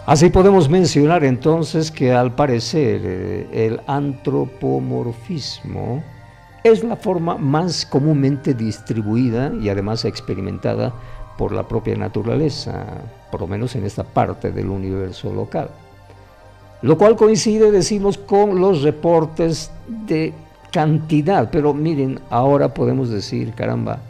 Así podemos mencionar entonces que al parecer el antropomorfismo es la forma más comúnmente distribuida y además experimentada por la propia naturaleza, por lo menos en esta parte del universo local. Lo cual coincide, decimos, con los reportes de cantidad, pero miren, ahora podemos decir, caramba,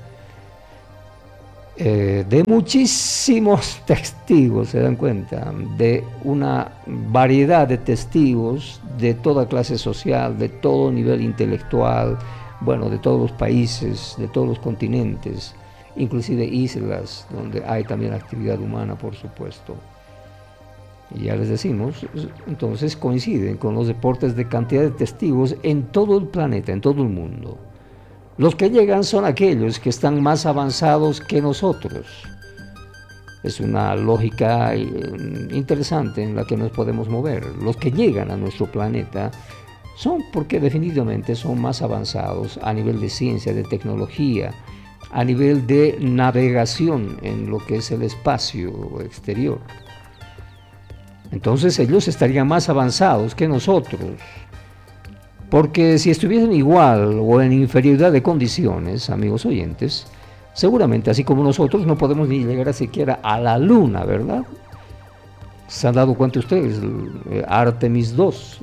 de muchísimos testigos, se dan cuenta, de una variedad de testigos de toda clase social, de todo nivel intelectual, bueno, de todos los países, de todos los continentes, inclusive islas donde hay también actividad humana, por supuesto. Y ya les decimos, entonces coinciden con los reportes de cantidad de testigos en todo el planeta, en todo el mundo. Los que llegan son aquellos que están más avanzados que nosotros. Es una lógica interesante en la que nos podemos mover. Los que llegan a nuestro planeta son porque definitivamente son más avanzados a nivel de ciencia, de tecnología, a nivel de navegación en lo que es el espacio exterior. Entonces ellos estarían más avanzados que nosotros. Porque si estuviesen igual o en inferioridad de condiciones, amigos oyentes, seguramente así como nosotros no podemos ni llegar siquiera a la luna, ¿verdad? ¿Se han dado cuenta ustedes? Artemis 2,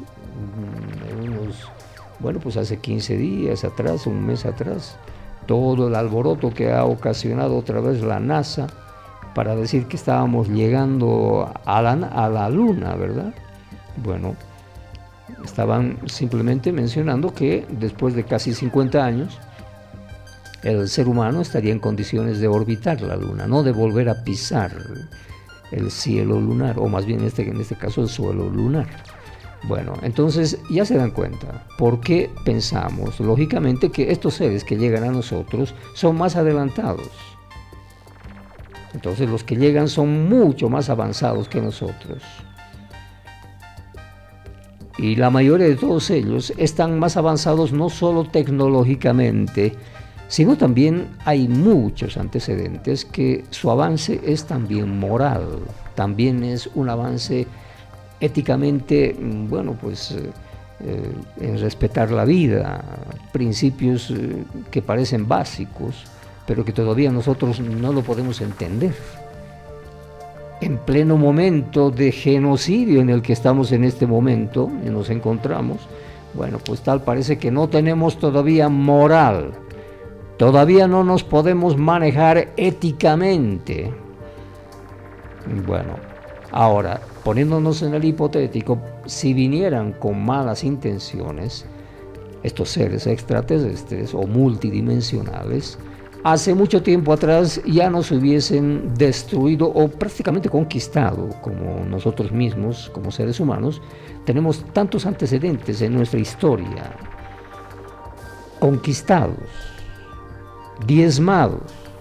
bueno, pues hace 15 días atrás, un mes atrás, todo el alboroto que ha ocasionado otra vez la NASA para decir que estábamos llegando a la luna, ¿verdad? Bueno, estaban simplemente mencionando que después de casi 50 años el ser humano estaría en condiciones de orbitar la luna, no de volver a pisar el cielo lunar, o más bien en este caso el suelo lunar. Bueno, entonces ya se dan cuenta por qué pensamos lógicamente que estos seres que llegan a nosotros son más adelantados. Entonces los que llegan son mucho más avanzados que nosotros. Y la mayoría de todos ellos están más avanzados no solo tecnológicamente, sino también hay muchos antecedentes que su avance es también moral, también es un avance éticamente, bueno, pues en respetar la vida, principios que parecen básicos, pero que todavía nosotros no lo podemos entender. En pleno momento de genocidio en el que estamos en este momento y nos encontramos, bueno, pues tal parece que no tenemos todavía moral, todavía no nos podemos manejar éticamente. Bueno, ahora, poniéndonos en el hipotético, si vinieran con malas intenciones, estos seres extraterrestres o multidimensionales, hace mucho tiempo atrás ya nos hubiesen destruido o prácticamente conquistado, como nosotros mismos, como seres humanos, tenemos tantos antecedentes en nuestra historia, conquistados, diezmados,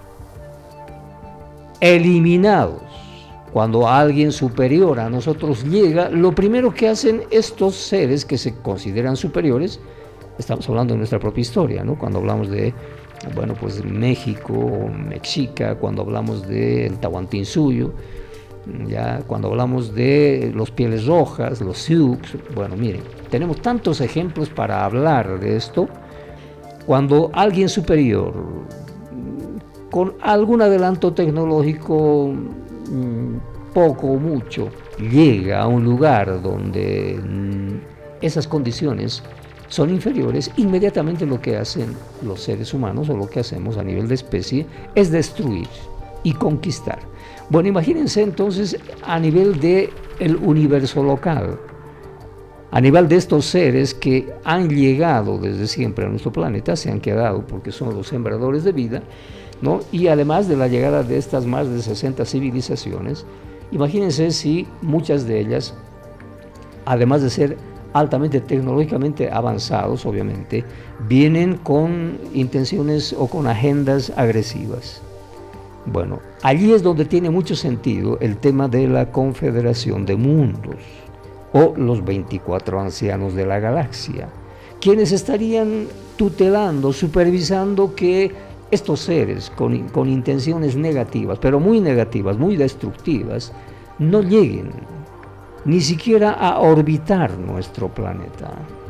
eliminados. Cuando alguien superior a nosotros llega, lo primero que hacen estos seres que se consideran superiores, estamos hablando de nuestra propia historia, ¿no? Cuando hablamos de, bueno, pues México, Mexica, cuando hablamos del Tahuantinsuyo, ya cuando hablamos de los Pieles Rojas, los Sioux, bueno, miren, tenemos tantos ejemplos para hablar de esto. Cuando alguien superior, con algún adelanto tecnológico, poco o mucho, llega a un lugar donde esas condiciones son inferiores, inmediatamente lo que hacen los seres humanos o lo que hacemos a nivel de especie es destruir y conquistar. Bueno, imagínense entonces a nivel del universo local, a nivel de estos seres que han llegado desde siempre a nuestro planeta, se han quedado porque son los sembradores de vida, ¿no? Y además de la llegada de estas más de 60 civilizaciones, imagínense si muchas de ellas, además de ser altamente tecnológicamente avanzados, obviamente, vienen con intenciones o con agendas agresivas. Bueno, allí es donde tiene mucho sentido el tema de la Confederación de Mundos, o los 24 ancianos de la galaxia, quienes estarían tutelando, supervisando que estos seres con intenciones negativas, pero muy negativas, muy destructivas, no lleguen ni siquiera a orbitar nuestro planeta.